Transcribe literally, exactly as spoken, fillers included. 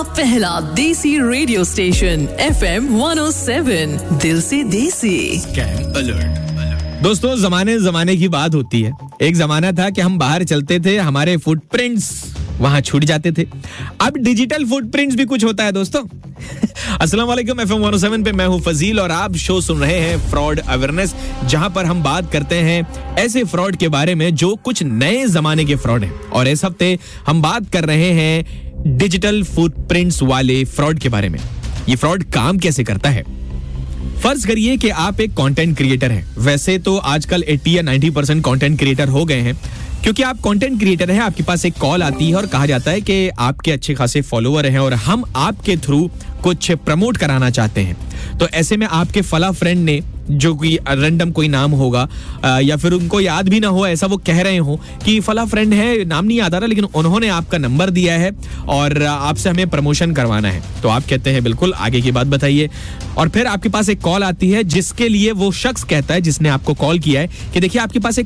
पहला देसी radio station F M one O seven, दिल से देसी। Scam alert. दोस्तों, जमाने जमाने की बात होती है। एक जमाना था कि हम बाहर चलते थे, हमारे फुटप्रिंट्स वहां छूट जाते थे। अब डिजिटल फुटप्रिंट्स भी कुछ होता है दोस्तों। अस्सलाम वालेकुम, F M one O seven पे मैं हूं फजील और आप शो सुन रहे हैं फ्रॉड अवेयरनेस, जहां पर हम बात करते हैं ऐसे फ्रॉड के बारे में जो कुछ नए जमाने के फ्रॉड हैं। और इस हफ्ते हम बात कर रहे हैं डिजिटल फुटप्रिंट्स वाले फ्रॉड के बारे में। ये फ्रॉड काम कैसे करता है? फर्ज करिए कि आप एक कंटेंट क्रिएटर हैं। वैसे तो आजकल अस्सी या नब्बे परसेंट कंटेंट क्रिएटर हो गए हैं, क्योंकि आप कंटेंट क्रिएटर हैं। आपके पास एक कॉल आती है और कहा जाता है कि आपके अच्छे खासे फॉलोअर हैं और हम आपके थ्रू कुछ प्रमोट कराना चाहते हैं। तो ऐसे में आपके फला फ्रेंड ने, जो कोई रैंडम कोई नाम होगा या फिर उनको याद भी ना हो, ऐसा वो कह रहे हो कि फला फ्रेंड है, नाम नहीं याद आ रहा, लेकिन उन्होंने आपका नंबर दिया है और आपसे हमें प्रमोशन करवाना है। तो आप कहते हैं बिल्कुल, आगे की बात बताइए। और फिर आपके पास एक कॉल आती है जिसके लिए वो शख्स कहता है, जिसने आपको कॉल किया है, कि देखिए आपके पास एक